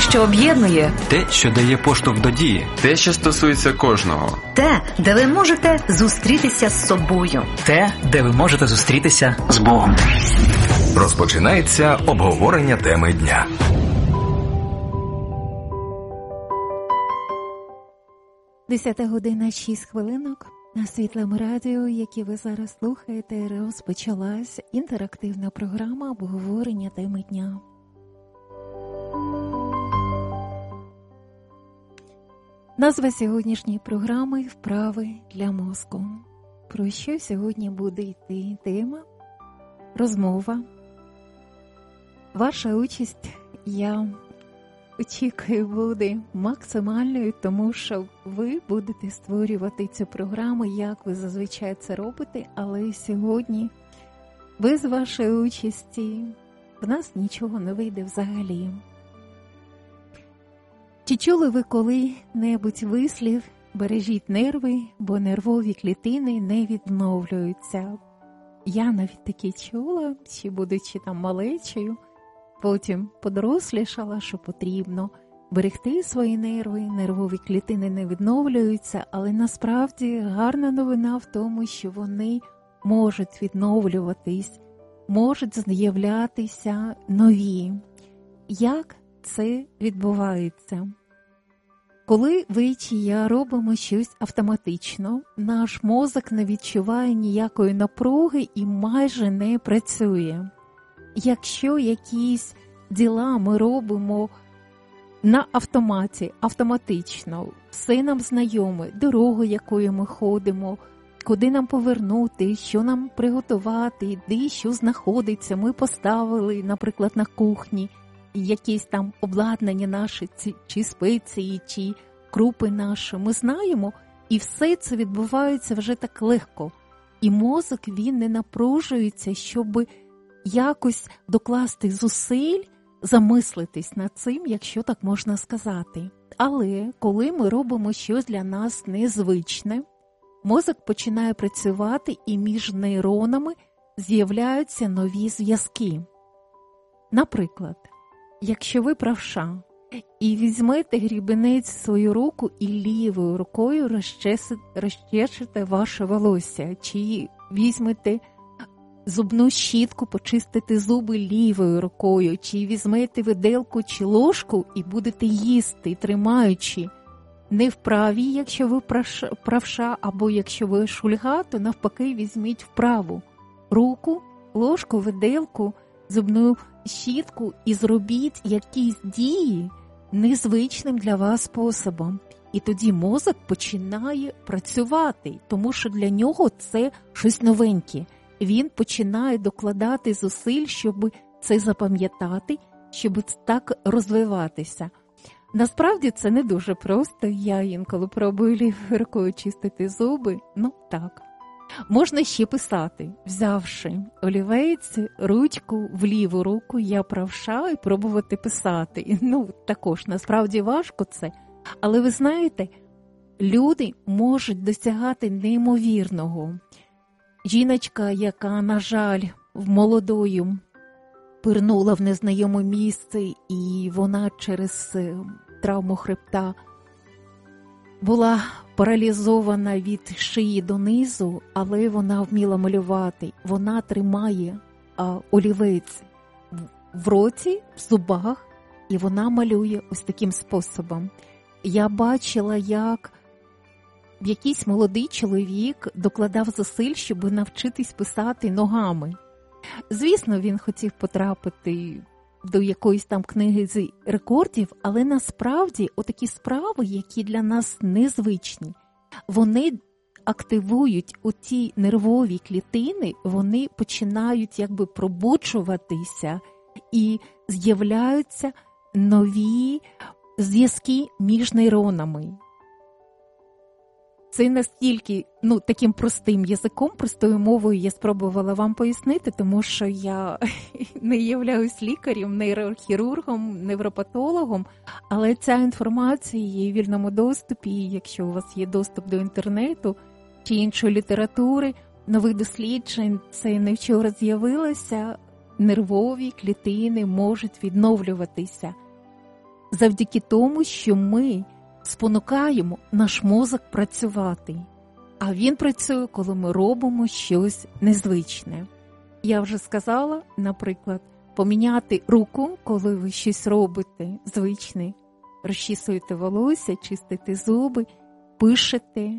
що об'єднує. Те, що дає поштовх до дії. Те, що стосується кожного. Те, де ви можете зустрітися з собою. Те, де ви можете зустрітися з Богом. Розпочинається обговорення теми дня. Десята година 6 хвилинок. На Світлому радіо, яке ви зараз слухаєте, розпочалась інтерактивна програма обговорення теми дня. Назва сьогоднішньої програми «Вправи для мозку». Про що сьогодні буде йти тема? Розмова. Ваша участь, я очікую, буде максимальною, тому що ви будете створювати цю програму, як ви зазвичай це робите, але сьогодні без вашої участі в нас нічого не вийде взагалі. Чи чули ви коли-небудь вислів «бережіть нерви, бо нервові клітини не відновлюються»? Я навіть таки чула, ще будучи там малечею, потім подорослішала, що потрібно берегти свої нерви, нервові клітини не відновлюються, але насправді гарна новина в тому, що вони можуть відновлюватись, можуть з'являтися нові. Як це відбувається? Коли ви чи я робимо щось автоматично, наш мозок не відчуває ніякої напруги і майже не працює. Якщо якісь діла ми робимо на автоматі, автоматично, все нам знайоме, дорогу, якою ми ходимо, куди нам повернути, що нам приготувати, де що знаходиться, ми поставили, наприклад, на кухні, якісь там обладнання наші, чи спеції, чи крупи наші, ми знаємо, і все це відбувається вже так легко. І мозок, він не напружується, щоб якось докласти зусиль, замислитись над цим, якщо так можна сказати. Але коли ми робимо щось для нас незвичне, мозок починає працювати і між нейронами з'являються нові зв'язки. Наприклад, якщо ви правша і візьмете грібенець в свою руку і лівою рукою розчешете ваше волосся, чи візьмете зубну щітку, почистите зуби лівою рукою, чи візьмете виделку чи ложку і будете їсти, тримаючи не в правій, якщо ви правша, або якщо ви шульга, то навпаки візьміть в праву руку, ложку, виделку, зубну щітку і зробіть якісь дії незвичним для вас способом. І тоді мозок починає працювати, тому що для нього це щось новеньке. Він починає докладати зусиль, щоб це запам'ятати, щоб так розвиватися. Насправді це не дуже просто. Я інколи пробую лівою рукою чистити зуби. Ну так. Можна ще писати, взявши олівець, ручку в ліву руку, я правша, і пробувати писати. Ну, також, насправді важко це. Але ви знаєте, люди можуть досягати неймовірного. Жіночка, яка, на жаль, в молодою пирнула в незнайоме місце, і вона через травму хребта була паралізована від шиї донизу, але вона вміла малювати. Вона тримає олівець в роті, в зубах, і вона малює ось таким способом. Я бачила, як якийсь молодий чоловік докладав зусиль, щоб навчитись писати ногами. Звісно, він хотів потрапити до якоїсь там книги з рекордів, але насправді отакі справи, які для нас незвичні, вони активують оті нервові клітини, вони починають якби пробуджуватися і з'являються нові зв'язки між нейронами. Це настільки, таким простим язиком, простою мовою я спробувала вам пояснити, тому що я не являюсь лікарем, нейрохірургом, невропатологом, але ця інформація є в вільному доступі, і якщо у вас є доступ до інтернету чи іншої літератури, нових досліджень, це не вчора з'явилося, нервові клітини можуть відновлюватися. завдяки тому, що ми спонукаємо наш мозок працювати. А він працює, коли ми робимо щось незвичне. Я вже сказала, наприклад, поміняти руку, коли ви щось робите звичне. Розчісуєте волосся, чистите зуби, пишете,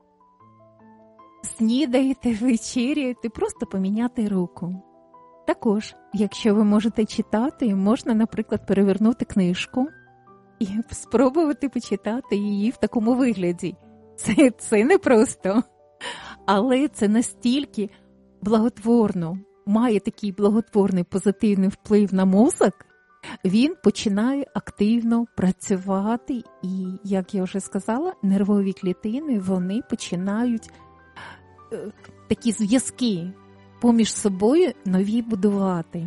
снідаєте, вечеряєте, просто поміняти руку. Також, якщо ви можете читати, можна, наприклад, перевернути книжку і спробувати почитати її в такому вигляді. Це непросто, але це настільки благотворно, має такий благотворний позитивний вплив на мозок, він починає активно працювати і, як я вже сказала, нервові клітини, вони починають такі зв'язки поміж собою нові будувати.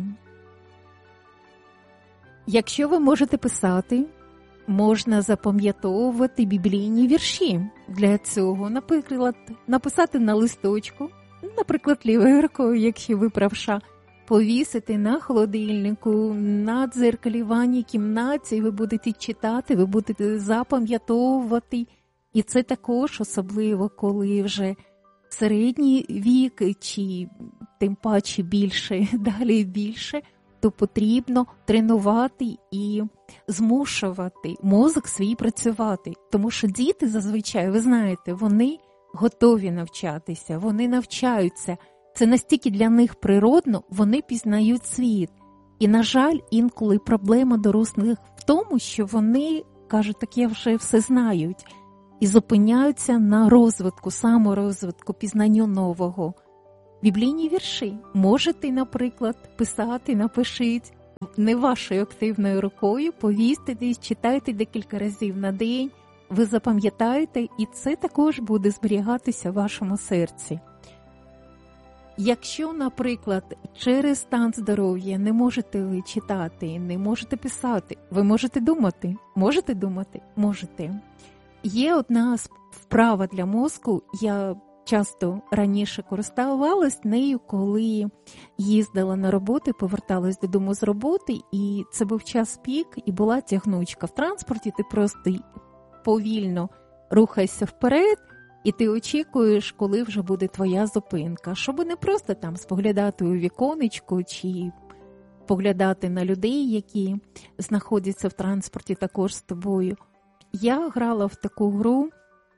Якщо ви можете писати, можна запам'ятовувати біблійні вірші. Для цього, наприклад, написати на листочку, наприклад, лівою рукою, якщо ви правша, повісити на холодильнику, на дзеркалі в ванній кімнаті, ви будете читати, ви будете запам'ятовувати. І це також особливо, коли вже середній вік, чи тим паче більше, далі більше, то потрібно тренувати і змушувати мозок свій працювати. Тому що діти зазвичай, ви знаєте, вони готові навчатися, вони навчаються. Це настільки для них природно, вони пізнають світ. І, на жаль, інколи проблема дорослих в тому, що вони кажуть, таке вже все знають. І зупиняються на розвитку, саморозвитку, пізнанню нового. Біблійні вірші можете, наприклад, писати, напишіть не вашою активною рукою, повісьте десь, читайте декілька разів на день, ви запам'ятаєте, і це також буде зберігатися в вашому серці. Якщо, наприклад, через стан здоров'я не можете ви читати, не можете писати, ви можете думати. Можете думати? Можете. Є одна вправа для мозку, я часто раніше користувалась нею, коли їздила на роботу, поверталась додому з роботи, і це був час пік, і була тягнучка в транспорті, ти просто повільно рухайся вперед, і ти очікуєш, коли вже буде твоя зупинка, щоб не просто там споглядати у віконечко чи поглядати на людей, які знаходяться в транспорті також з тобою. Я грала в таку гру,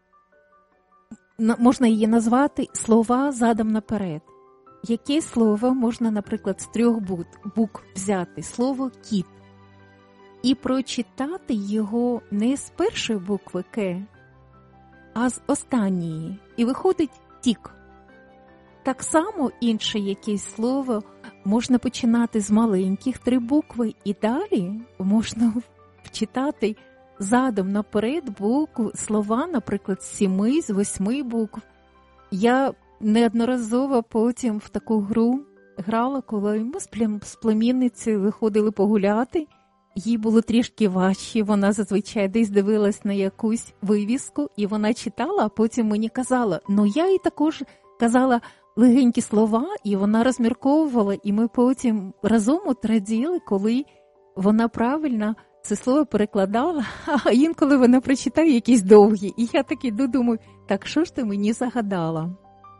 можна її назвати «Слова задом наперед». Яке слово можна, наприклад, з 3 букв взяти? Слово «кіт». І прочитати його не з першої букви «К», а з останньої. І виходить «тік». Так само інше якесь слово можна починати з маленьких 3 букви, і далі можна вчитати задом наперед букв, слова, наприклад, з 7, з 8 букв. Я неодноразово потім в таку гру грала, коли ми з племінницею виходили погуляти. Їй було трішки важче, вона зазвичай десь дивилась на якусь вивіску, і вона читала, а потім мені казала. Я їй також казала легенькі слова, і вона розмірковувала, і ми потім разом раділи, коли вона правильно це слово перекладала, а інколи вона прочитає якісь довгі. І я таки думаю, так що ж ти мені загадала?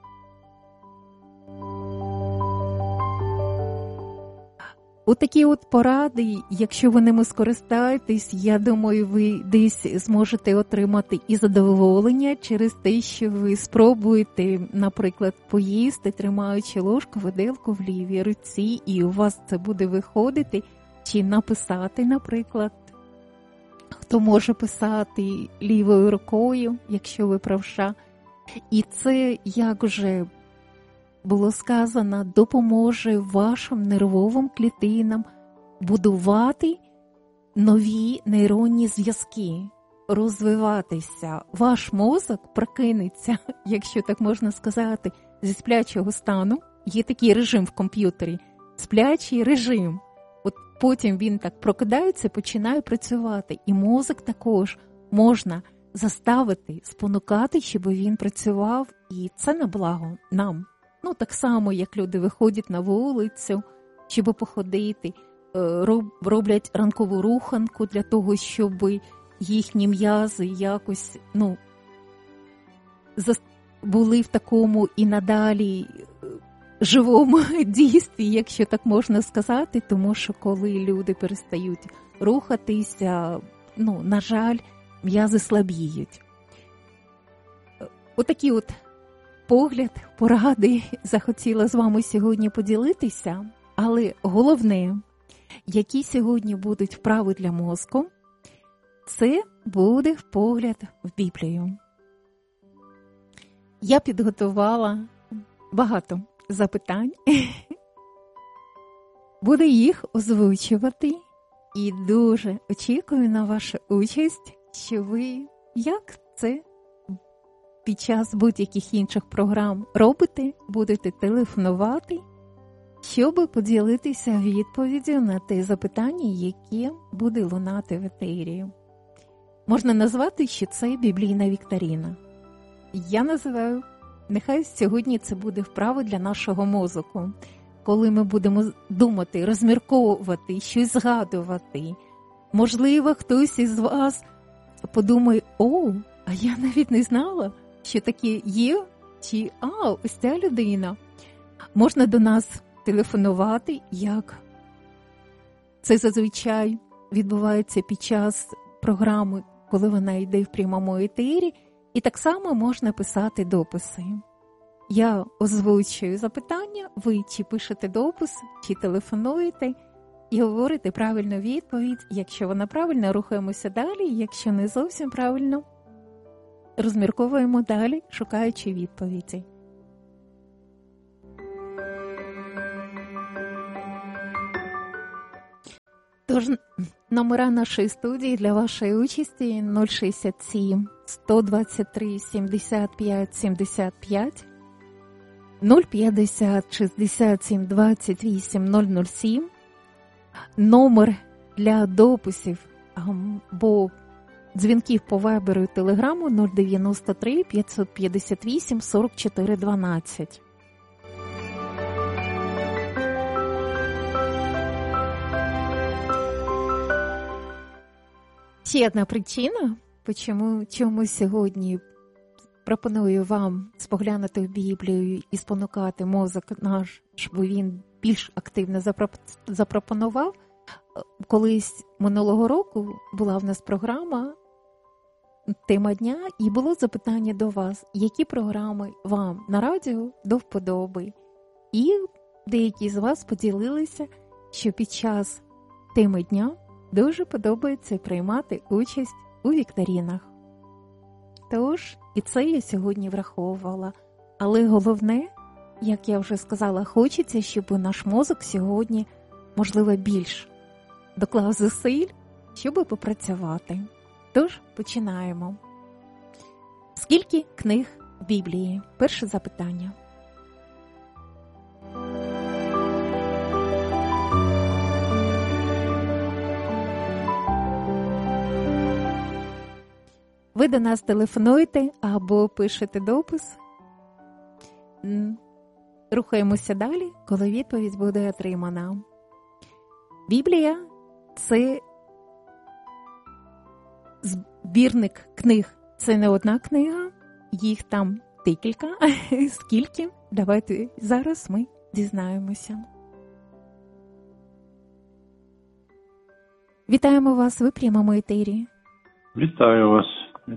Отакі от поради, якщо ви ними скористаєтесь, я думаю, ви десь зможете отримати і задоволення через те, що ви спробуєте, наприклад, поїсти, тримаючи ложку, виделку в лівій руці, і у вас це буде виходити, чи написати, наприклад. Хто може писати лівою рукою, якщо ви правша. І це, як вже було сказано, допоможе вашим нервовим клітинам будувати нові нейронні зв'язки, розвиватися. Ваш мозок прокинеться, якщо так можна сказати, зі сплячого стану. Є такий режим в комп'ютері – сплячий режим. От потім він так прокидається, починає працювати. І мозок також можна заставити, спонукати, щоб він працював. І це на благо нам. Так само, як люди виходять на вулицю, щоб походити. роблять ранкову руханку для того, щоб їхні м'язи якось були в такому і надалі живому дійстві, якщо так можна сказати, тому що коли люди перестають рухатися, на жаль, м'язи слабіють. Отакі от погляд, поради захотіла з вами сьогодні поділитися, але головне, які сьогодні будуть вправи для мозку, це буде погляд в Біблію. Я підготувала багато запитань, буду їх озвучувати і дуже очікую на вашу участь, що ви, як це під час будь-яких інших програм робите, будете телефонувати, щоб поділитися відповіддю на те запитання, яке буде лунати в етері. Можна назвати, що це біблійна вікторина. Я називаю, нехай сьогодні це буде вправа для нашого мозку. Коли ми будемо думати, розмірковувати, щось згадувати, можливо, хтось із вас подумає, а я навіть не знала, що таке є, чи ось ця людина. Можна до нас телефонувати, як це зазвичай відбувається під час програми, коли вона йде в прямому етері, і так само можна писати дописи. Я озвучую запитання, ви чи пишете допис, чи телефонуєте і говорите правильну відповідь. Якщо вона правильна, рухаємося далі, якщо не зовсім правильно, розмірковуємо далі, шукаючи відповіді. Тож, номера нашої студії для вашої участі 067 123 75 75, 050 67 28 007, номер для дописів або дзвінків по Вайберу і Телеграму 093 558 44 12. Ще одна причина, чому сьогодні пропоную вам споглянути в Біблію і спонукати мозок наш, щоб він більш активно запропонував. Колись минулого року була в нас програма «Тема дня» і було запитання до вас, які програми вам на радіо до вподоби. І деякі з вас поділилися, що під час «Теми дня» дуже подобається приймати участь у вікторінах. Тож, і це я сьогодні враховувала. Але головне, як я вже сказала, хочеться, щоб наш мозок сьогодні, можливо, більш доклав зусиль, щоб попрацювати. Тож, починаємо. Скільки книг в Біблії? Перше запитання. Ви до нас телефонуєте або пишете допис. Рухаємося далі, коли відповідь буде отримана. Біблія – це збірник книг. Це не одна книга, їх там декілька. Скільки? Давайте зараз ми дізнаємося. Вітаємо вас, ви в прямому етері. Витаю вас.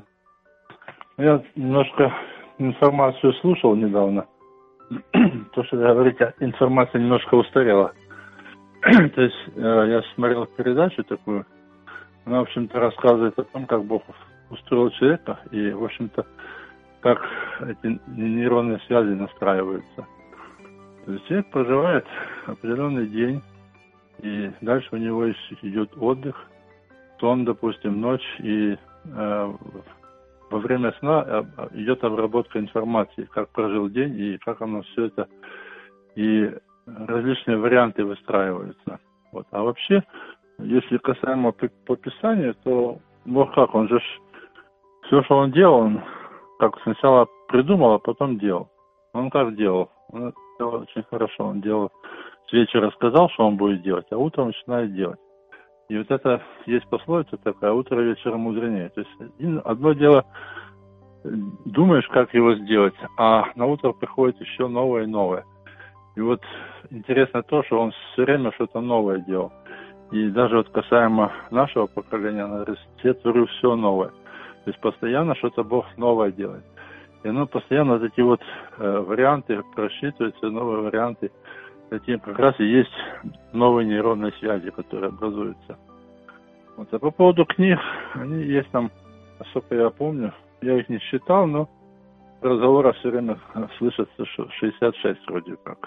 Я немножко информацию слушал недавно. То, что вы говорите, информация немножко устарела. То есть я смотрел передачу такую. Она, в общем-то, рассказывает о том, как Бог устроил человека и, в общем-то, как эти нейронные связи настраиваются. То есть человек проживает определенный день, и дальше у него идет отдых, сон, допустим, ночь, и во время сна идет обработка информации, как прожил день и как оно все это, и различные варианты выстраиваются. Вот. А вообще, если касаемо по Писанию, то Бог как, он же все, что он делал, он как сначала придумал, а потом делал. Он как делал? Он делал очень хорошо, он делал с вечера сказал, что он будет делать, а утром начинает делать. И вот это есть пословица такая: утро вечером мудренее. То есть одно дело, думаешь, как его сделать, а на утро приходит еще новое и новое. И вот интересно то, что он все время что-то новое делал. И даже вот касаемо нашего поколения, на я творю все новое. То есть постоянно что-то Бог новое делает. И оно постоянно вот эти вот варианты просчитываются, новые варианты. Такие как раз и есть новые нейронные связи, которые образуются. Вот. А по поводу книг, они есть там, насколько я помню, я их не считал, но в разговорах все время слышится, что 66 вроде как.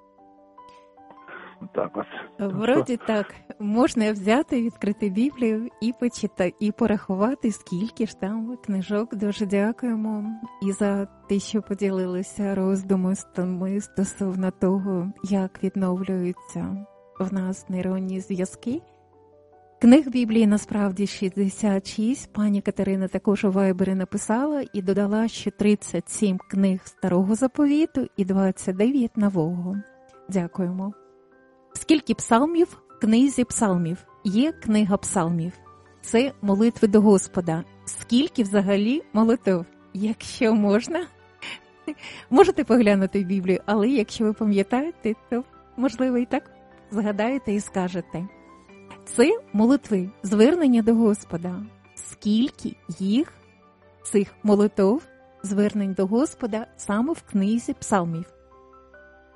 Вот так вот. Вроді так. Можна взяти, відкрити Біблію і почитати, і порахувати, скільки ж там книжок. Дуже дякуємо і за те, що поділилися роздумами стосовно того, як відновлюються в нас нейронні зв'язки. Книг Біблії насправді 66. Пані Катерина також у Вайбері написала і додала, що 37 книг Старого Заповіту і 29 Нового. Дякуємо. Скільки псалмів в книзі псалмів? Є книга псалмів. Це молитви до Господа. Скільки взагалі молитв? Якщо можна, можете поглянути в Біблію, але якщо ви пам'ятаєте, то, можливо, і так згадаєте і скажете. Це молитви, звернення до Господа. Скільки їх, цих молитв, звернень до Господа, саме в книзі псалмів?